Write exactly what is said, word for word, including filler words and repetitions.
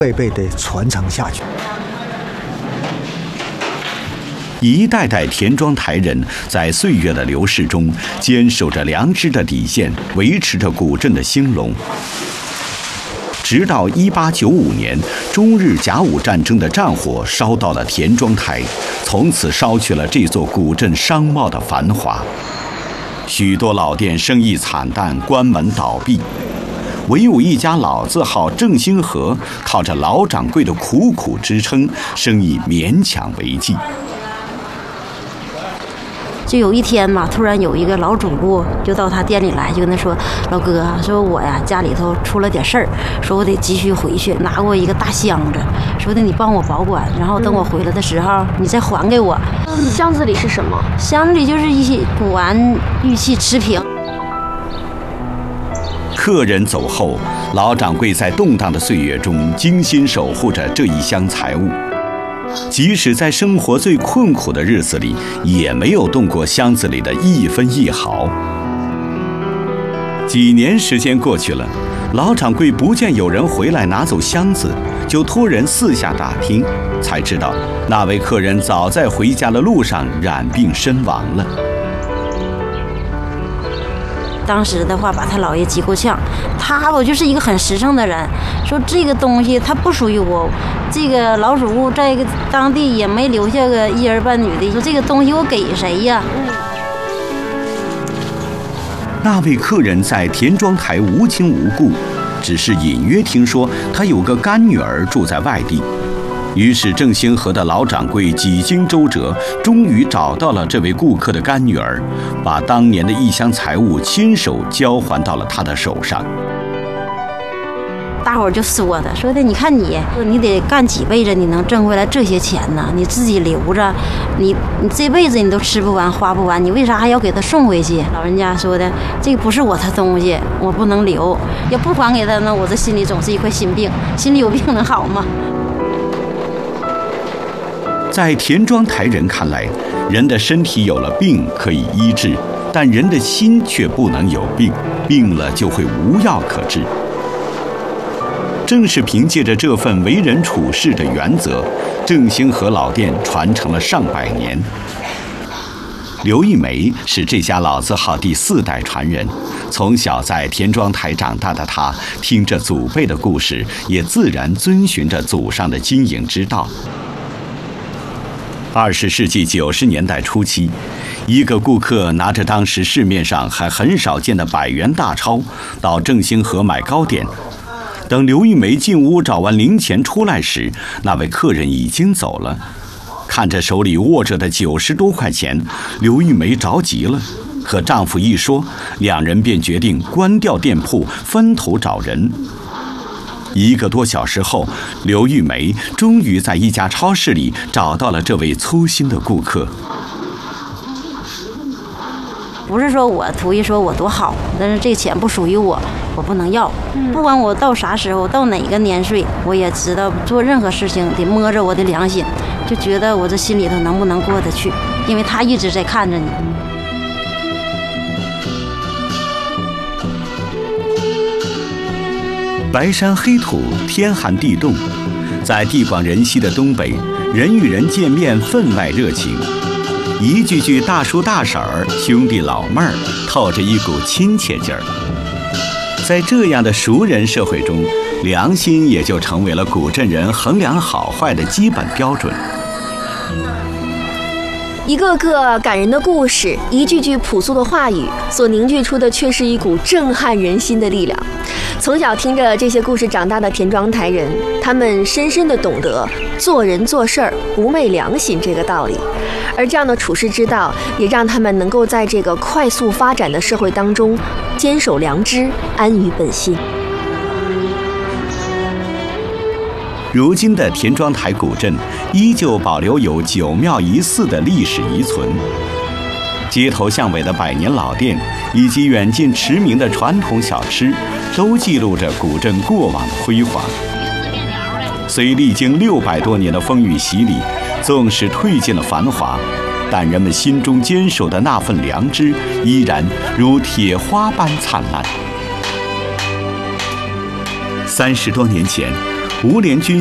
辈辈的传承下去。 一代代田庄台人在岁月的流逝中，坚守着良知的底线，维持着古镇的兴隆。直到一八九五年，中日甲午战争的战火烧到了田庄台，从此烧去了这座古镇商贸的繁华。许多老店生意惨淡，关门倒闭。唯有一家老字号正兴和，靠着老掌柜的苦苦支撑，生意勉强为继。 就有一天嘛，突然有一个老主顾就到他店里来，就跟他说：“老哥，说我呀家里头出了点事儿，说我得急需回去，拿过一个大箱子，说的你帮我保管，然后等我回来的时候你再还给我。” 嗯，箱子里是什么？ 箱子里就是一些古玩、玉器、瓷瓶。 客人走后，老掌柜在动荡的岁月中精心守护着这一箱财物。即使在生活最困苦的日子里，也没有动过箱子里的一分一毫。几年时间过去了，老掌柜不见有人回来拿走箱子，就托人四下打听，才知道那位客人早在回家的路上染病身亡了。 当时的话把他姥爷急够呛，他我就是一个很实诚的人，说这个东西它不属于我，这个老主顾在个当地也没留下个一儿半女的，说这个东西我给谁呀？ 那位客人在田庄台无亲无故，只是隐约听说他有个干女儿住在外地。于是正兴和的老掌柜几经周折，终于找到了这位顾客的干女儿，把当年的一箱财物亲手交还到了他的手上。 大伙儿就说的，说的你看你，你得干几辈子，你能挣回来这些钱呢？你自己留着，你你这辈子你都吃不完花不完，你为啥还要给他送回去？老人家说的，这个不是我的东西，我不能留，要不还给他呢，我这心里总是一块心病，心里有病能好吗？ 在田庄台人看来，人的身体有了病可以医治，但人的心却不能有病，病了就会无药可治。正是凭借着这份为人处事的原则，正兴和老店传承了上百年。刘玉梅是这家老字号第四代传人，从小在田庄台长大的她，听着祖辈的故事，也自然遵循着祖上的经营之道。二十世纪九十年代初期，一个顾客拿着当时市面上还很少见的百元大钞到正兴和买糕点。等刘玉梅进屋找完零钱出来时，那位客人已经走了。看着手里握着的九十多块钱，刘玉梅着急了，和丈夫一说，两人便决定关掉店铺，分头找人。一个多小时后，刘玉梅终于在一家超市里找到了这位粗心的顾客。 不是说我图一说我多好，但是这钱不属于我，我不能要。不管我到啥时候，到哪个年岁，我也知道做任何事情得摸着我的良心，就觉得我这心里头能不能过得去，因为他一直在看着你。 白山黑土，天寒地冻，在地广人稀的东北，人与人见面分外热情，一句句大叔大婶儿、兄弟老妹儿，透着一股亲切劲儿。在这样的熟人社会中，良心也就成为了古镇人衡量好坏的基本标准。 一个个感人的故事，一句句朴素的话语，所凝聚出的却是一股震撼人心的力量。从小听着这些故事长大的田庄台人，他们深深地懂得做人做事儿不昧良心这个道理，而这样的处世之道，也让他们能够在这个快速发展的社会当中坚守良知，安于本心。 如今的田庄台古镇依旧保留有九庙一寺的历史遗存，街头巷尾的百年老店以及远近驰名的传统小吃，都记录着古镇过往的辉煌。虽历经六百多年的风雨洗礼，纵使褪尽了繁华，但人们心中坚守的那份良知依然如铁花般灿烂。三十多年前， 吴联军